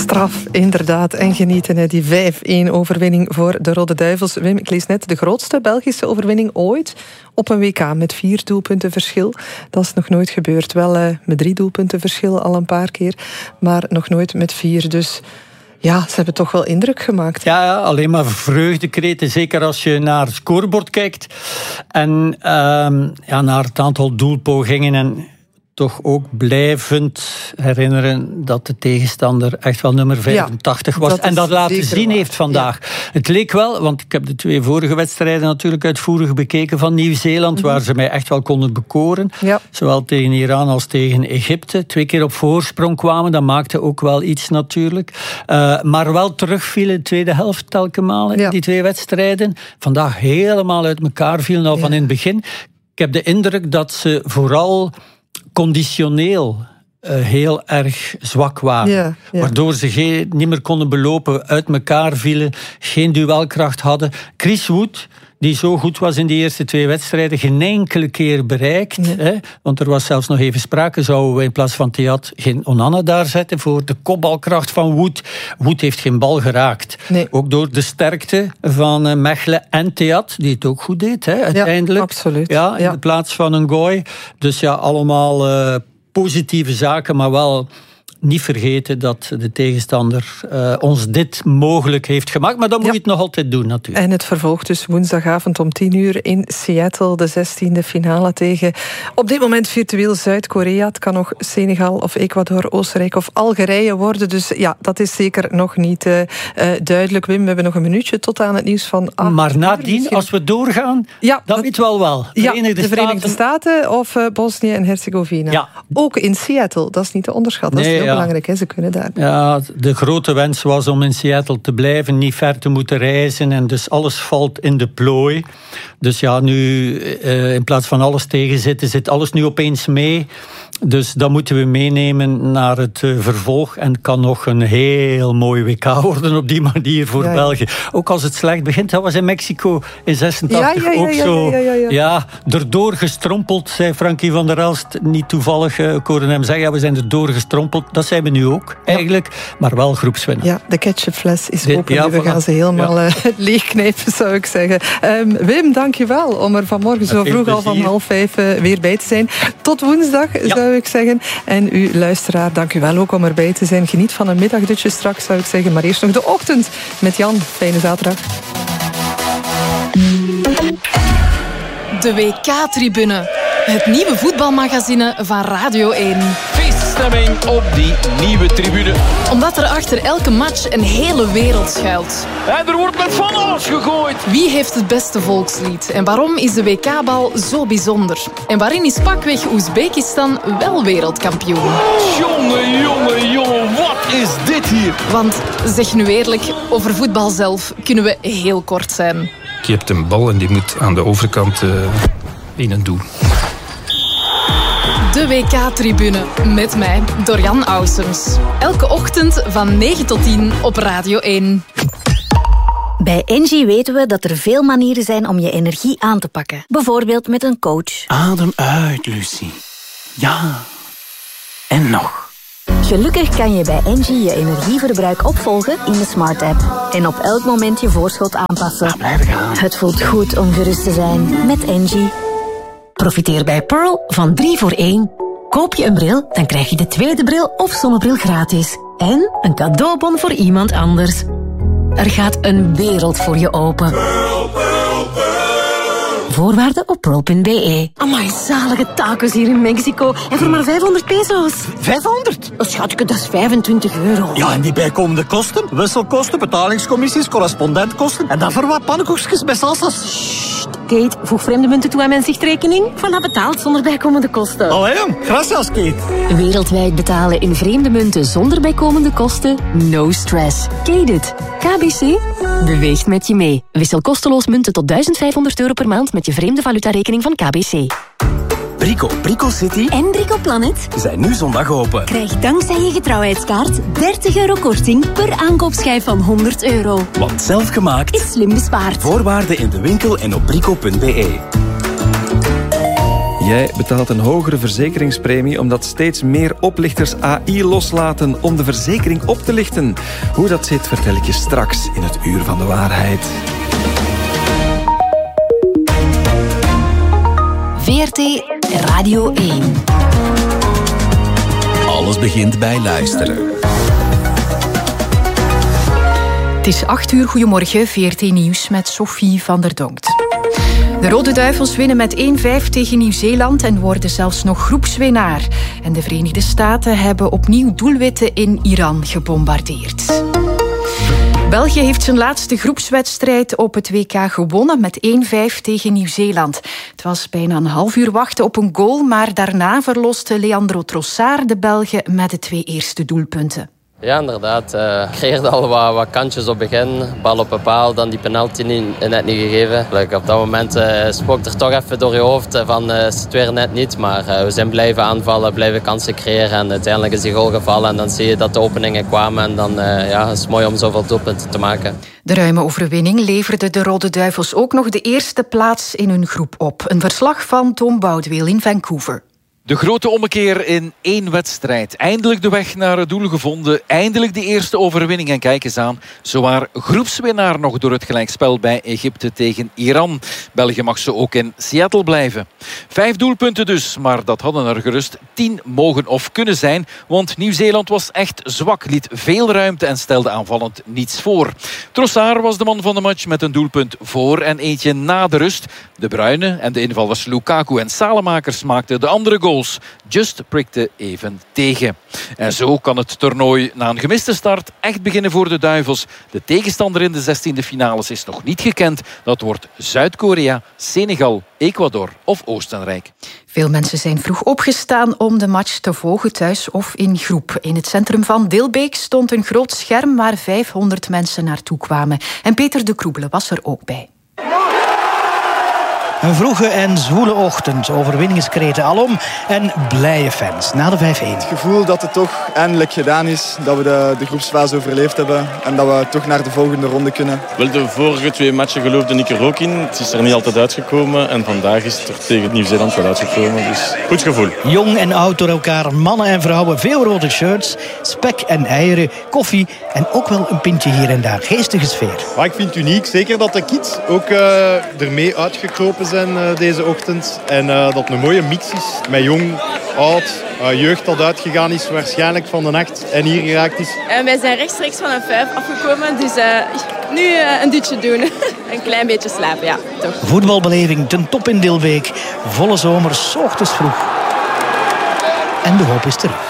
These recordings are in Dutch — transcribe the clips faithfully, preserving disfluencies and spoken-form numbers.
Straf, inderdaad. En genieten, hè, die vijf-één overwinning voor de Rode Duivels. Wim, ik lees net de grootste Belgische overwinning ooit op een W K met vier doelpunten verschil. Dat is nog nooit gebeurd. Wel uh, met drie doelpunten verschil al een paar keer, maar nog nooit met vier. Dus ja, ze hebben toch wel indruk gemaakt. Ja, ja, alleen maar vreugdekreten. Zeker als je naar het scorebord kijkt en uh, ja, naar het aantal doelpogingen en toch ook blijvend herinneren dat de tegenstander echt wel nummer vijfentachtig ja, was. Dat en dat laten zien waar. heeft vandaag. Ja. Het leek wel, want ik heb de twee vorige wedstrijden natuurlijk uitvoerig bekeken van Nieuw-Zeeland, mm-hmm. waar ze mij echt wel konden bekoren. Ja. Zowel tegen Iran als tegen Egypte. Twee keer op voorsprong kwamen, dat maakte ook wel iets natuurlijk. Uh, maar wel terugvielen in de tweede helft telkens malen, ja. die twee wedstrijden. Vandaag helemaal uit elkaar vielen al ja. van in het begin. Ik heb de indruk dat ze vooral conditioneel uh, heel erg zwak waren. Ja, ja. Waardoor ze geen, niet meer konden belopen, uit elkaar vielen, geen duelkracht hadden. Chris Wood, die zo goed was in die eerste twee wedstrijden, geen enkele keer bereikt. Ja. Hè? Want er was zelfs nog even sprake, zouden we in plaats van Theat geen Onana daar zetten voor de kopbalkracht van Wood. Wood heeft geen bal geraakt. Nee. Ook door de sterkte van uh, Mechelen en Theat, die het ook goed deed, hè, uiteindelijk. Ja, absoluut. Ja, in ja. de plaats van een gooi. Dus ja, allemaal uh, positieve zaken, maar wel niet vergeten dat de tegenstander uh, ons dit mogelijk heeft gemaakt. Maar dan moet ja. je het nog altijd doen, natuurlijk. En het vervolgt dus woensdagavond om tien uur in Seattle. De zestiende finale tegen op dit moment virtueel Zuid-Korea. Het kan nog Senegal of Ecuador, Oostenrijk of Algerije worden. Dus ja, dat is zeker nog niet uh, uh, duidelijk. Wim, we hebben nog een minuutje tot aan het nieuws van acht. Maar nadien, misschien als we doorgaan, ja, dat weet wel wel. Ja, Verenigde de Verenigde Staten, Staten of uh, Bosnië en Herzegovina. Ja. Ook in Seattle, dat is niet te onderschatten. Nee, dat is heel ja. belangrijk, hè? Ze kunnen daar. Ja, de grote wens was om in Seattle te blijven, niet ver te moeten reizen en dus alles valt in de plooi. Dus ja, nu uh, in plaats van alles tegenzitten, zit alles nu opeens mee. Dus dat moeten we meenemen naar het uh, vervolg. En het kan nog een heel mooi W K worden op die manier voor ja, ja. België. Ook als het slecht begint. Dat was in Mexico in zesentachtig ja, ja, ja, ook ja, zo. Ja, ja, ja, ja. ja, erdoor gestrompeld, zei Frankie van der Elst. Niet toevallig, uh, ik hoorde hem zeggen, ja, we zijn erdoor gestrompeld. Dat zijn we nu ook, eigenlijk. Ja. Maar wel groepswinnaar. Ja, de ketchupfles is open. Ja, we gaan ze helemaal ja. uh, leegknijpen, zou ik zeggen. Um, Wim, dank je wel om er vanmorgen zo vroeg al van half vijf uh, weer bij te zijn. Tot woensdag, ja. zou ik zeggen. En u luisteraar, dank u wel ook om erbij te zijn. Geniet van een middagdutje straks, zou ik zeggen. Maar eerst nog de ochtend met Jan. Fijne zaterdag. De W K-tribune. Het nieuwe voetbalmagazine van Radio één. Feeststemming op die nieuwe tribune. Omdat er achter elke match een hele wereld schuilt. En er wordt met van alles gegooid. Wie heeft het beste volkslied? En waarom is de W K-bal zo bijzonder? En waarin is pakweg Oezbekistan wel wereldkampioen? Jongen, jongen, jongen, wat is dit hier? Want, zeg nu eerlijk, over voetbal zelf kunnen we heel kort zijn. Je hebt een bal en die moet aan de overkant uh, in een doel. De W K-tribune met mij, Dorian Ausums. Elke ochtend van negen tot tien op Radio één. Bij Engie weten we dat er veel manieren zijn om je energie aan te pakken. Bijvoorbeeld met een coach. Adem uit, Lucie. Ja. En nog. Gelukkig kan je bij Engie je energieverbruik opvolgen in de Smart app. En op elk moment je voorschot aanpassen. Ah, blijven gaan. Het voelt goed om gerust te zijn met Engie. Profiteer bij Pearl van drie voor één. Koop je een bril, dan krijg je de tweede bril of zonnebril gratis. En een cadeaubon voor iemand anders. Er gaat een wereld voor je open. Pearl, Pearl, Pearl. Voorwaarden op pearl punt b e. Amai, zalige tacos hier in Mexico. En voor maar vijfhonderd peso's. vijfhonderd? Oh, schatje, dat is vijfentwintig euro. Ja, en die bijkomende kosten? Wisselkosten, betalingscommissies, correspondentkosten. En dan voor wat pannenkoekjes met salsa's. Sst, Kate, voeg vreemde munten toe aan mijn zichtrekening. Voilà, betaald zonder bijkomende kosten. Allee, gracias, Kate. Wereldwijd betalen in vreemde munten zonder bijkomende kosten? No stress. Kate it. K B C beweegt met je mee. Wissel kosteloos munten tot duizend vijfhonderd euro per maand met je vreemde valutarekening van K B C. Brico, Brico City en Brico Planet zijn nu zondag open. Krijg dankzij je getrouwheidskaart dertig euro korting per aankoopschijf van honderd euro. Want zelfgemaakt is slim bespaard. Voorwaarden in de winkel en op brico punt b e. Jij betaalt een hogere verzekeringspremie omdat steeds meer oplichters A I loslaten om de verzekering op te lichten. Hoe dat zit, vertel ik je straks in het Uur van de Waarheid. V R T Radio één. Alles begint bij luisteren. Het is acht uur, goedemorgen, V R T Nieuws met Sophie van der Donkt. De Rode Duivels winnen met één vijf tegen Nieuw-Zeeland en worden zelfs nog groepswinnaar. En de Verenigde Staten hebben opnieuw doelwitten in Iran gebombardeerd. België heeft zijn laatste groepswedstrijd op het W K gewonnen met één vijf tegen Nieuw-Zeeland. Het was bijna een half uur wachten op een goal, maar daarna verloste Leandro Trossard de Belgen met de twee eerste doelpunten. Ja, inderdaad. Uh, ik creëerde al wat, wat kantjes op het begin. Bal op een paal, dan die penalty niet, net niet gegeven. Like, op dat moment uh, spookt er toch even door je hoofd van uh, is het weer net niet. Maar uh, we zijn blijven aanvallen, blijven kansen creëren. En uiteindelijk is die goal gevallen. En dan zie je dat de openingen kwamen. En dan uh, ja, is het mooi om zoveel doelpunten te maken. De ruime overwinning leverde de Rode Duivels ook nog de eerste plaats in hun groep op. Een verslag van Tom Boudeweel in Vancouver. De grote ommekeer in één wedstrijd. Eindelijk de weg naar het doel gevonden. Eindelijk de eerste overwinning. En kijk eens aan. Zowaar groepswinnaar nog door het gelijkspel bij Egypte tegen Iran. België mag zo ook in Seattle blijven. Vijf doelpunten dus. Maar dat hadden er gerust tien mogen of kunnen zijn. Want Nieuw-Zeeland was echt zwak. Liet veel ruimte en stelde aanvallend niets voor. Trossard was de man van de match met een doelpunt voor en eentje na de rust. De Bruyne en de invallers Lukaku en Salemakers maakten de andere goal. Just prikte even tegen. En zo kan het toernooi na een gemiste start echt beginnen voor de Duivels. De tegenstander in de zestiende finales is nog niet gekend. Dat wordt Zuid-Korea, Senegal, Ecuador of Oostenrijk. Veel mensen zijn vroeg opgestaan om de match te volgen thuis of in groep. In het centrum van Dilbeek stond een groot scherm waar vijfhonderd mensen naartoe kwamen. En Peter de Kroebele was er ook bij. Een vroege en zwoele ochtend, overwinningskreten alom en blije fans na de vijf-één. Het gevoel dat het toch eindelijk gedaan is, dat we de, de groepsfase overleefd hebben en dat we toch naar de volgende ronde kunnen. Wel, de vorige twee matchen geloofde ik er ook in. Het is er niet altijd uitgekomen en vandaag is het er tegen Nieuw-Zeeland wel uitgekomen. Dus goed gevoel. Jong en oud door elkaar, mannen en vrouwen, veel rode shirts, spek en eieren, koffie en ook wel een pintje hier en daar. Geestige sfeer. Maar ik vind het uniek, zeker dat de kids ook uh, ermee uitgekropen zijn uh, deze ochtend. En uh, dat het een mooie mix is met jong, oud, uh, jeugd dat uitgegaan is waarschijnlijk van de nacht en hier geraakt is. Uh, wij zijn rechtstreeks van een vijf afgekomen, dus uh, nu uh, een dutje doen. Een klein beetje slapen, ja, toch. Voetbalbeleving ten top in Dilbeek. Volle zomer, 's ochtends vroeg. En de hoop is terug.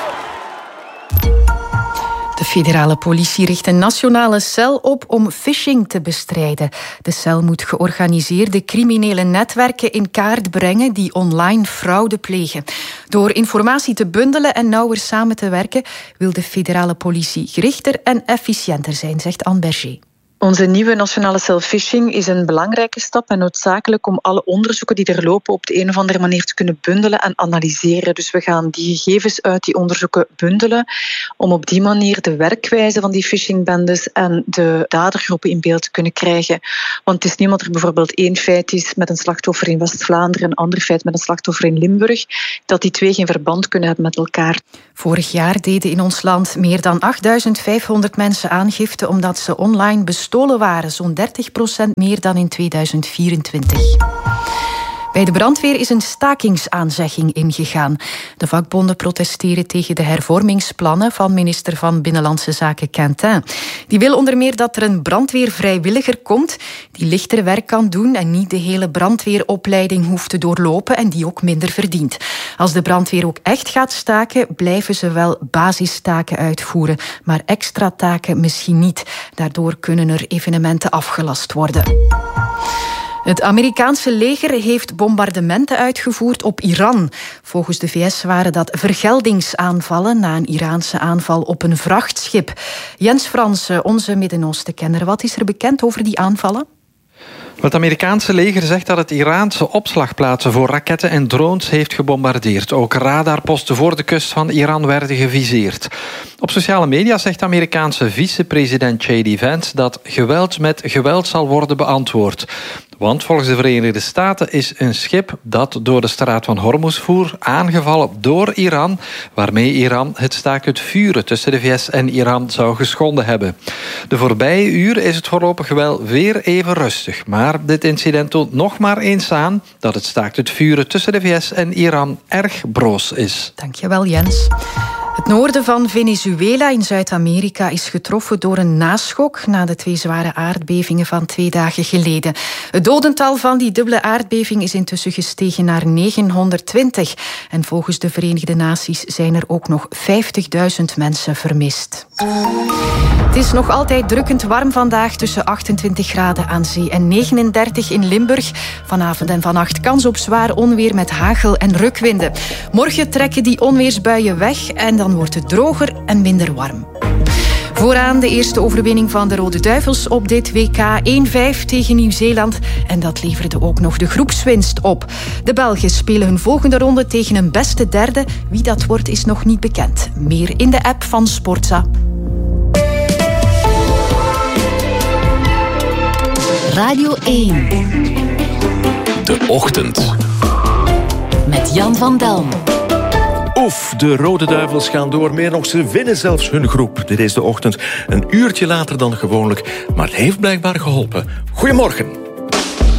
De federale politie richt een nationale cel op om phishing te bestrijden. De cel moet georganiseerde criminele netwerken in kaart brengen die online fraude plegen. Door informatie te bundelen en nauwer samen te werken wil de federale politie gerichter en efficiënter zijn, zegt Anne Berger. Onze nieuwe nationale cel phishing is een belangrijke stap en noodzakelijk om alle onderzoeken die er lopen op de een of andere manier te kunnen bundelen en analyseren. Dus we gaan die gegevens uit die onderzoeken bundelen om op die manier de werkwijze van die phishingbendes en de dadergroepen in beeld te kunnen krijgen. Want het is niet omdat er bijvoorbeeld één feit is met een slachtoffer in West-Vlaanderen en een ander feit met een slachtoffer in Limburg, dat die twee geen verband kunnen hebben met elkaar. Vorig jaar deden in ons land meer dan achtduizend vijfhonderd mensen aangifte omdat ze online bestolen waren, zo'n dertig procent meer dan in tweeduizend vierentwintig. Bij de brandweer is een stakingsaanzegging ingegaan. De vakbonden protesteren tegen de hervormingsplannen van minister van Binnenlandse Zaken Quentin. Die wil onder meer dat er een brandweervrijwilliger komt die lichter werk kan doen en niet de hele brandweeropleiding hoeft te doorlopen en die ook minder verdient. Als de brandweer ook echt gaat staken, blijven ze wel basistaken uitvoeren, maar extra taken misschien niet. Daardoor kunnen er evenementen afgelast worden. Het Amerikaanse leger heeft bombardementen uitgevoerd op Iran. Volgens de V S waren dat vergeldingsaanvallen na een Iraanse aanval op een vrachtschip. Jens Fransen, onze Midden-Oosten-kenner, wat is er bekend over die aanvallen? Het Amerikaanse leger zegt dat het Iraanse opslagplaatsen voor raketten en drones heeft gebombardeerd. Ook radarposten voor de kust van Iran werden geviseerd. Op sociale media zegt de Amerikaanse vicepresident J D Vance dat geweld met geweld zal worden beantwoord. Want volgens de Verenigde Staten is een schip dat door de straat van Hormuz voer aangevallen door Iran, waarmee Iran het staakt het vuren tussen de V S en Iran zou geschonden hebben. De voorbije uren is het voorlopig wel weer even rustig, maar dit incident toont nog maar eens aan dat het staakt het vuren tussen de V S en Iran erg broos is. Dankjewel, Jens. Het noorden van Venezuela in Zuid-Amerika is getroffen door een naschok na de twee zware aardbevingen van twee dagen geleden. Het dodental van die dubbele aardbeving is intussen gestegen naar negenhonderdtwintig. En volgens de Verenigde Naties zijn er ook nog vijftigduizend mensen vermist. Het is nog altijd drukkend warm vandaag, tussen achtentwintig graden aan zee en negenendertig in Limburg. Vanavond en vannacht kans op zwaar onweer met hagel en rukwinden. Morgen trekken die onweersbuien weg en dan wordt het droger en minder warm. Vooraan de eerste overwinning van de Rode Duivels op dit W K, één vijf tegen Nieuw-Zeeland. En dat leverde ook nog de groepswinst op. De Belgen spelen hun volgende ronde tegen een beste derde. Wie dat wordt is nog niet bekend. Meer in de app van Sportza. Radio één. De Ochtend. Met Jan van Delm. Oef, de Rode Duivels gaan door. Meer nog, ze winnen zelfs hun groep. Dit is De Ochtend, een uurtje later dan gewoonlijk. Maar het heeft blijkbaar geholpen. Goedemorgen.